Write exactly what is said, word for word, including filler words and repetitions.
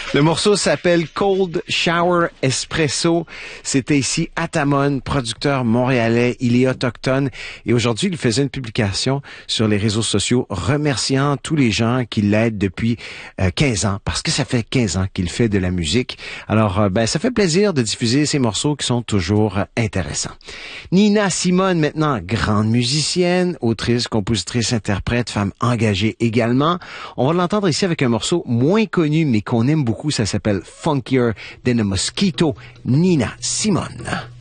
Le morceau s'appelle Cold Shower Espresso. C'était ici Atamon, producteur montréalais. Il est autochtone et aujourd'hui, il faisait une publication sur les réseaux sociaux remerciant tous les gens qui l'aident depuis euh, quinze ans, parce que ça fait quinze ans qu'il fait de la musique. Alors, euh, ben, ça fait plaisir de diffuser ces morceaux qui sont toujours euh, intéressants. Nina Simone, maintenant grande musicienne, autrice, compositrice, interprète, femme engagée également. On va l'entendre ici avec un morceau moins connu, mais qu'on aime beaucoup. Ça s'appelle Funkier Than a Mosquito. Nina Simone.